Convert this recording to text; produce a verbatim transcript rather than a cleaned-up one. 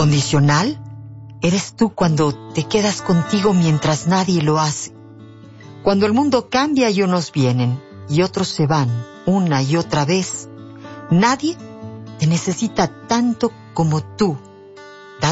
Incondicional eres tú cuando te quedas contigo mientras nadie lo hace. Cuando el mundo cambia y unos vienen y otros se van una y otra vez, nadie te necesita tanto como tú